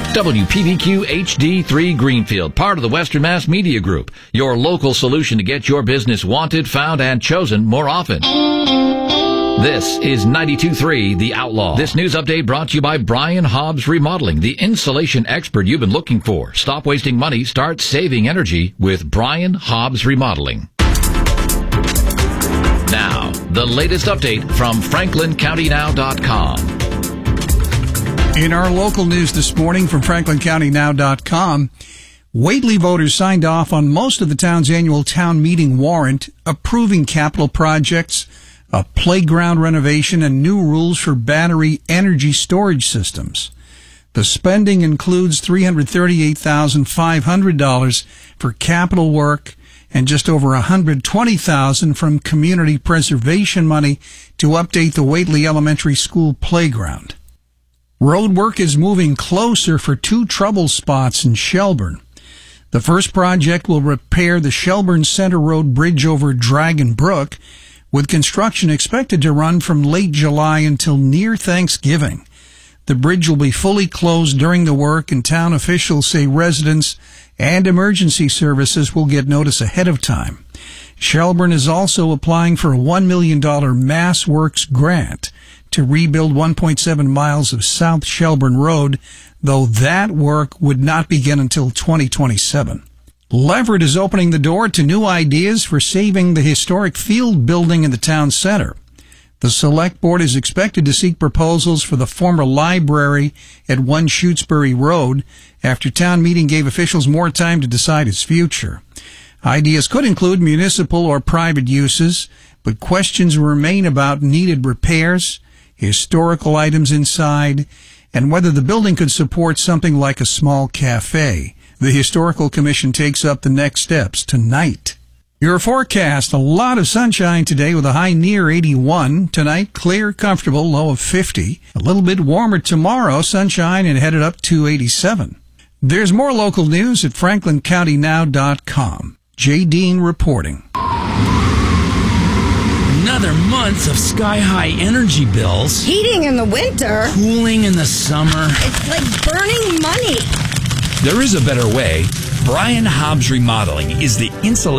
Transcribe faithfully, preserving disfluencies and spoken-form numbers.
W P B Q H D three Greenfield, part of the Western Mass Media Group, your local solution to get your business wanted, found, and chosen more often. This is ninety-two point three The Outlaw. This news update brought to you by Brian Hobbs Remodeling, the insulation expert you've been looking for. Stop wasting money, start saving energy with Brian Hobbs Remodeling. Now, the latest update from Franklin County Now dot com. In our local news this morning from Franklin County Now dot com, Whately voters signed off on most of the town's annual town meeting warrant approving capital projects, a playground renovation, and new rules for battery energy storage systems. The spending includes three hundred thirty-eight thousand five hundred dollars for capital work and just over one hundred twenty thousand dollars from community preservation money to update the Whately Elementary School playground. Road work is moving closer for two trouble spots in Shelburne. The first project will repair the Shelburne Center Road Bridge over Dragon Brook, with construction expected to run from late July until near Thanksgiving. The bridge will be fully closed during the work, and town officials say residents and emergency services will get notice ahead of time. Shelburne is also applying for a one million dollars Mass Works grant to rebuild one point seven miles of South Shelburne Road, though that work would not begin until twenty twenty-seven. Leverett is opening the door to new ideas for saving the historic field building in the town center. The Select Board is expected to seek proposals for the former library at one Shutesbury Road after town meeting gave officials more time to decide its future. Ideas could include municipal or private uses, but questions remain about needed repairs, historical items inside, and whether the building could support something like a small cafe. The Historical Commission takes up the next steps tonight. Your forecast, a lot of sunshine today with a high near eighty-one. Tonight, clear, comfortable, low of fifty. A little bit warmer tomorrow, sunshine, and headed up to eighty-seven. There's more local news at Franklin County Now dot com. Jay Dean reporting. Another month of sky-high energy bills. Heating in the winter. Cooling in the summer. It's like burning money. There is a better way. Brian Hobbs Remodeling is the insulation